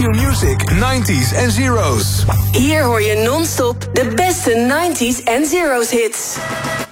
New Music 90s en Zeros. Hier hoor je non-stop de beste 90s en Zeros hits.